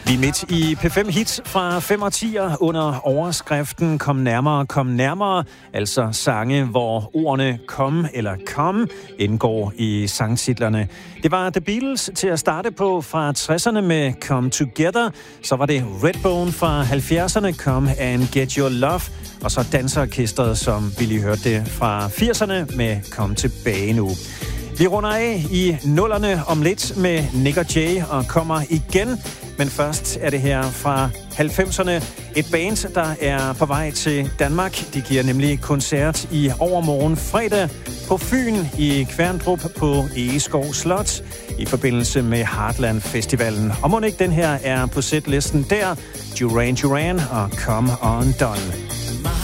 Vi er midt i P5 Hits fra 5 årtier under overskriften Kom nærmere, altså sange, hvor ordene kom eller kom indgår i sangtitlerne. Det var The Beatles til at starte på fra 60'erne med Come Together, så var det Redbone fra 70'erne, Come and Get Your Love, og så danseorkestret, som vi lige hørte det fra 80'erne med Kom tilbage nu. Vi runder af i nullerne om lidt med Nick og Jay og kommer igen. Men først er det her fra 90'erne. Et band, der er på vej til Danmark. De giver nemlig koncert i overmorgen fredag på Fyn i Kværndrup på Egeskov Slot i forbindelse med Heartland Festivalen. Og må ikke den her er på setlisten der. Duran Duran og Come Undone.